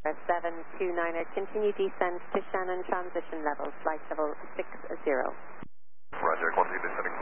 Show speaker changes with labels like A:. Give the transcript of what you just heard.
A: America 729er, continue descent to Shannon transition level, flight level 60.
B: Roger, quantity descending